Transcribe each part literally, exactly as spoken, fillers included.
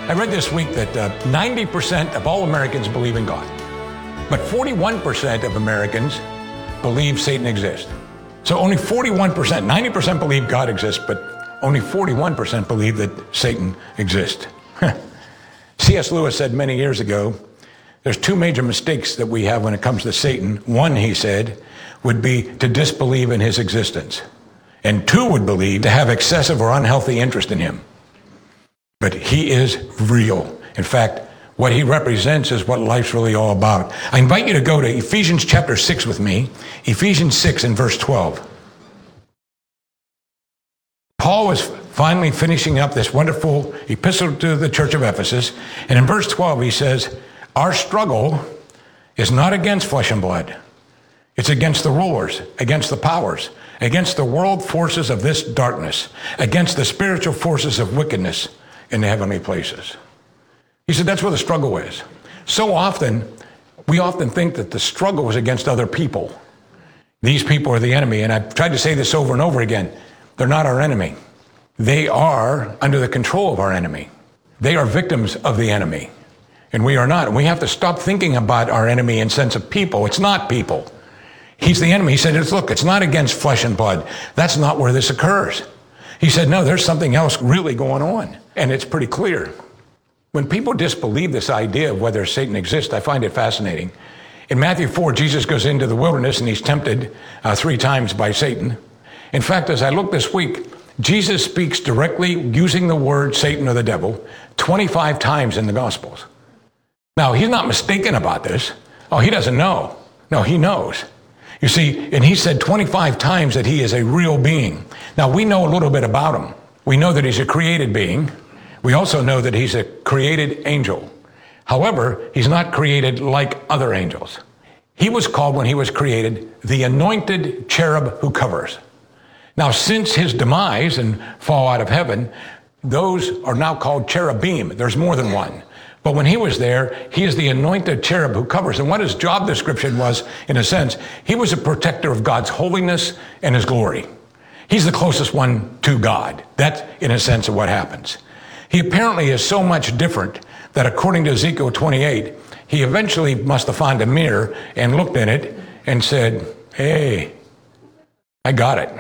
I read this week that uh, ninety percent of all Americans believe in God, but forty-one percent of Americans believe Satan exists. So only forty-one percent, ninety percent believe God exists, but only forty-one percent believe that Satan exists. C S Lewis said many years ago, there's two major mistakes that we have when it comes to Satan. One, he said, would be to disbelieve in his existence. And two would believe to have excessive or unhealthy interest in him. But he is real. In fact, what he represents is what life's really all about. I invite you to go to Ephesians chapter six with me. Ephesians six and verse twelve. Paul was finally finishing up this wonderful epistle to the church of Ephesus. And in verse twelve, he says, our struggle is not against flesh and blood. It's against the rulers, against the powers, against the world forces of this darkness, against the spiritual forces of wickedness in the heavenly places. He said that's where the struggle is. So often, we often think that the struggle is against other people. These people are the enemy, and I've tried to say this over and over again. They're not our enemy. They are under the control of our enemy. They are victims of the enemy, and we are not. And we have to stop thinking about our enemy in sense of people. It's not people. He's the enemy. He said, look, it's not against flesh and blood. That's not where this occurs. He said, no, there's something else really going on. And it's pretty clear. When people disbelieve this idea of whether Satan exists, I find it fascinating. In Matthew four, Jesus goes into the wilderness and he's tempted uh, three times by Satan. In fact, as I look this week, Jesus speaks directly using the word Satan or the devil twenty-five times in the Gospels. Now, he's not mistaken about this. Oh, he doesn't know. No, he knows. You see, and he said twenty-five times that he is a real being. Now, we know a little bit about him. We know that he's a created being. We also know that he's a created angel. However, he's not created like other angels. He was called, when he was created, the anointed cherub who covers. Now, since his demise and fall out of heaven, those are now called cherubim. There's more than one. But when he was there, he is the anointed cherub who covers. And what his job description was, in a sense, he was a protector of God's holiness and his glory. He's the closest one to God. That's, in a sense, of what happens. He apparently is so much different that according to Ezekiel twenty-eight, he eventually must have found a mirror and looked in it and said, hey, I got it.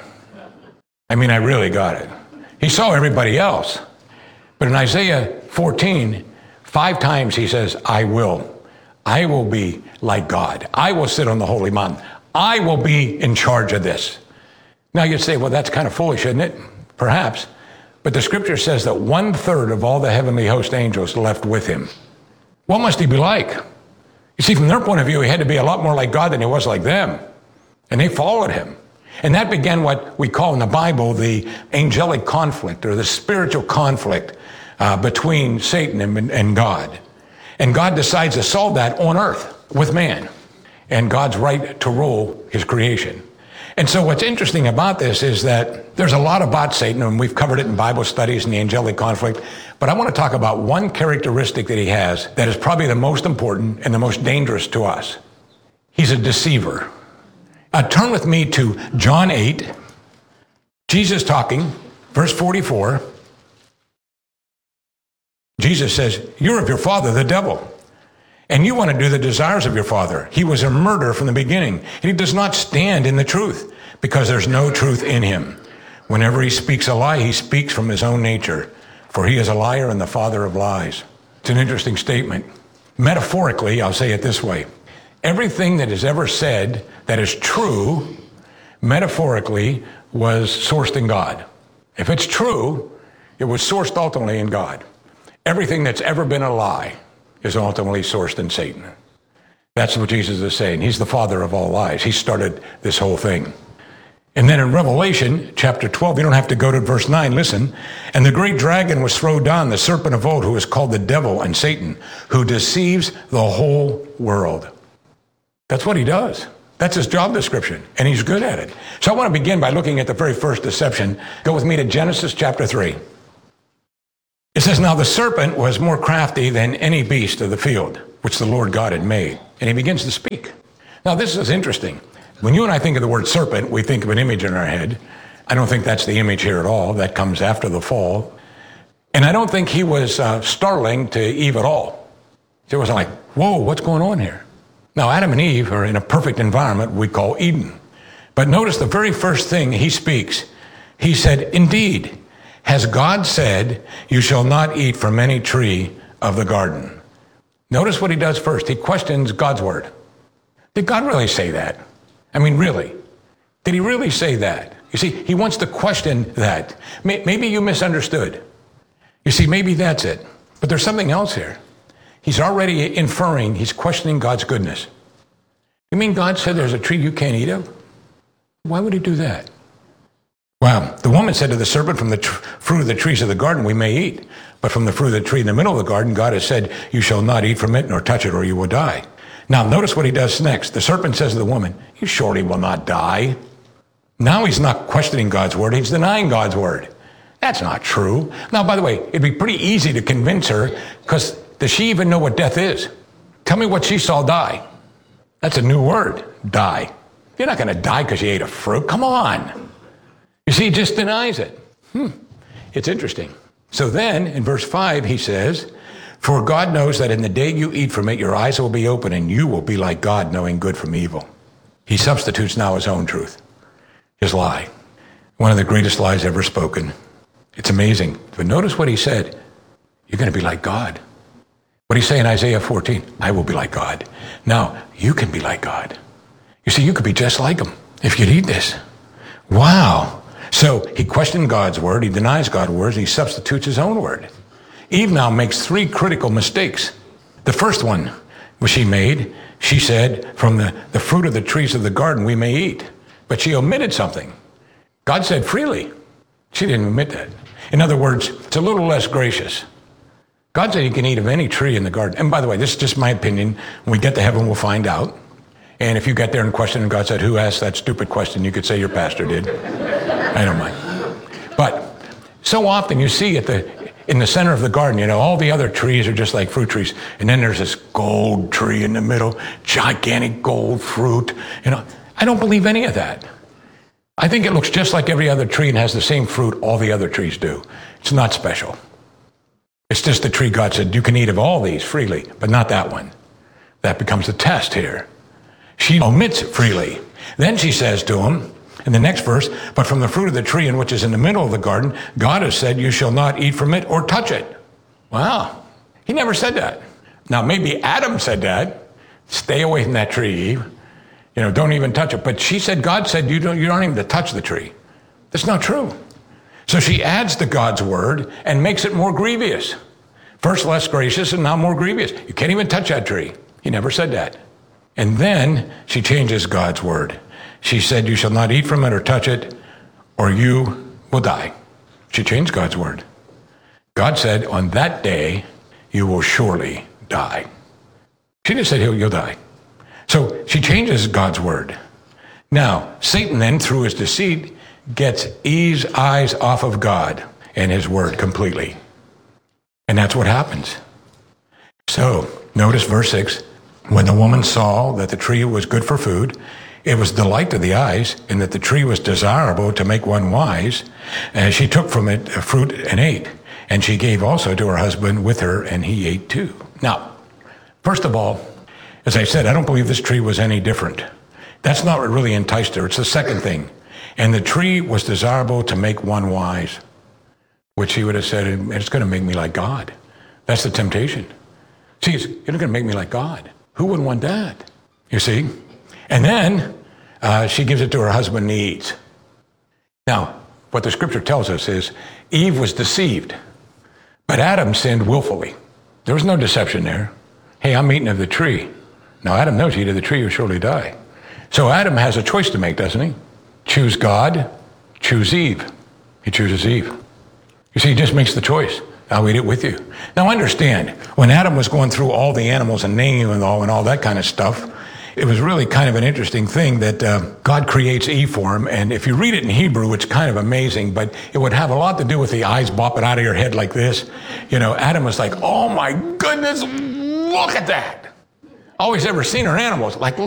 I mean, I really got it. He saw everybody else. But in Isaiah fourteen, five times he says, I will. I will be like God. I will sit on the holy mountain. I will be in charge of this. Now you'd say, well, that's kind of foolish, isn't it? Perhaps. But the scripture says that one third of all the heavenly host angels left with him. What must he be like? You see, from their point of view, he had to be a lot more like God than he was like them. And they followed him. And that began what we call in the Bible the angelic conflict, or the spiritual conflict uh, between Satan and, and God. And God decides to solve that on earth with man and God's right to rule his creation. And so what's interesting about this is that there's a lot about Satan, and we've covered it in Bible studies and the angelic conflict, but I want to talk about one characteristic that he has that is probably the most important and the most dangerous to us. He's a deceiver. Uh, turn with me to John eight, Jesus talking, verse forty-four. Jesus says, you're of your father, the devil, and you want to do the desires of your father. He was a murderer from the beginning, and he does not stand in the truth, because there's no truth in him. Whenever he speaks a lie, he speaks from his own nature, for he is a liar and the father of lies. It's an interesting statement. Metaphorically, I'll say it this way. Everything that is ever said that is true, metaphorically, was sourced in God. If it's true, it was sourced ultimately in God. Everything that's ever been a lie is ultimately sourced in Satan. That's what Jesus is saying. He's the father of all lies. He started this whole thing. And then in Revelation chapter twelve, you don't have to go to verse nine, listen. And the great dragon was thrown down, the serpent of old, who is called the devil and Satan, who deceives the whole world. That's what he does. That's his job description, and he's good at it. So I want to begin by looking at the very first deception. Go with me to Genesis chapter three. It says, now the serpent was more crafty than any beast of the field, which the Lord God had made. And he begins to speak. Now this is interesting. When you and I think of the word serpent, we think of an image in our head. I don't think that's the image here at all. That comes after the fall. And I don't think he was uh, startling to Eve at all. It wasn't like, whoa, what's going on here? Now, Adam and Eve are in a perfect environment we call Eden. But notice the very first thing he speaks. He said, indeed, has God said, you shall not eat from any tree of the garden? Notice what he does first. He questions God's word. Did God really say that? I mean, really? Did he really say that? You see, he wants to question that. Maybe you misunderstood. You see, maybe that's it. But there's something else here. He's already inferring, he's questioning God's goodness. You mean God said there's a tree you can't eat of? Why would he do that? Well, the woman said to the serpent, from the tr- fruit of the trees of the garden we may eat, but from the fruit of the tree in the middle of the garden, God has said, you shall not eat from it nor touch it or you will die. Now, notice what he does next. The serpent says to the woman, you surely will not die. Now he's not questioning God's word, he's denying God's word. That's not true. Now, by the way, it'd be pretty easy to convince her, because does she even know what death is? Tell me what she saw die. That's a new word, die. You're not going to die because you ate a fruit. Come on. You see, he just denies it. Hmm. It's interesting. So then, in verse five, he says, for God knows that in the day you eat from it, your eyes will be open and you will be like God, knowing good from evil. He substitutes now his own truth, his lie. One of the greatest lies ever spoken. It's amazing. But notice what he said. You're going to be like God. What did he say in Isaiah fourteen? I will be like God. Now, you can be like God. You see, you could be just like him if you'd eat this. Wow. So he questioned God's word. He denies God's words. He substitutes his own word. Eve now makes three critical mistakes. The first one which she made, she said, from the, the fruit of the trees of the garden we may eat. But she omitted something. God said freely. She didn't omit that. In other words, it's a little less gracious. God said you can eat of any tree in the garden. And by the way, this is just my opinion. When we get to heaven, we'll find out. And if you get there and question and God said, who asked that stupid question? You could say your pastor did. I don't mind. But so often you see at the in the center of the garden, you know, all the other trees are just like fruit trees. And then there's this gold tree in the middle, gigantic gold fruit. You know, I don't believe any of that. I think it looks just like every other tree and has the same fruit all the other trees do. It's not special. It's just the tree God said, you can eat of all these freely, but not that one. That becomes the test here. She omits freely. Then she says to him, in the next verse, but from the fruit of the tree in which is in the middle of the garden, God has said, you shall not eat from it or touch it. Wow. He never said that. Now, maybe Adam said that. Stay away from that tree, Eve. You know, don't even touch it. But she said, God said, you don't, you don't even have to touch the tree. That's not true. So she adds to God's word and makes it more grievous. First less gracious and now more grievous. You can't even touch that tree. He never said that. And then she changes God's word. She said, you shall not eat from it or touch it, or you will die. She changed God's word. God said, on that day, you will surely die. She just said, you'll die. So she changes God's word. Now, Satan then, through his deceit, gets Eve's eyes off of God and his word completely. And that's what happens. So, notice verse six. When the woman saw that the tree was good for food, it was delight to the eyes, and that the tree was desirable to make one wise, and she took from it a fruit and ate. And she gave also to her husband with her, and he ate too. Now, first of all, as I said, I don't believe this tree was any different. That's not what really enticed her. It's the second thing. And the tree was desirable to make one wise, which he would have said, it's going to make me like God. That's the temptation. See, it's going to make me like God. Who wouldn't want that? You see? And then uh, she gives it to her husband and he eats. Now, what the scripture tells us is Eve was deceived, but Adam sinned willfully. There was no deception there. Hey, I'm eating of the tree. Now, Adam knows you eat of the tree, you'll surely die. So Adam has a choice to make, doesn't he? Choose God, choose Eve. He chooses Eve. You see, he just makes the choice. I'll eat it with you. Now understand, when Adam was going through all the animals and naming them all and all that kind of stuff, it was really kind of an interesting thing that uh, God creates Eve for him. And if you read it in Hebrew, it's kind of amazing, but it would have a lot to do with the eyes bopping out of your head like this. You know, Adam was like, oh my goodness, look at that. Always ever seen her animals. Like,